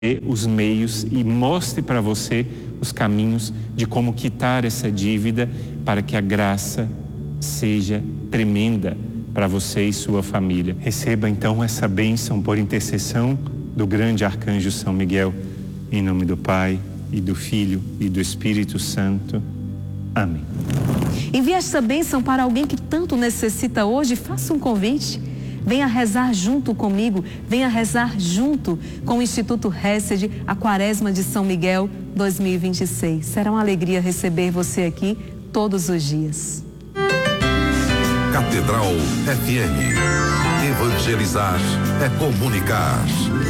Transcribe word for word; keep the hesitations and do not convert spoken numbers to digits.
os meios e mostre para você os caminhos de como quitar essa dívida para que a graça seja tremenda para você e sua família. Receba então essa bênção por intercessão do grande arcanjo São Miguel, em nome do Pai e do Filho e do Espírito Santo. Amém. Envie esta bênção para alguém que tanto necessita hoje. Faça um convite. Venha rezar junto comigo, venha rezar junto com o Instituto Hesed, a Quaresma de São Miguel dois mil e vinte e seis. Será uma alegria receber você aqui todos os dias. Catedral F M. Evangelizar é comunicar.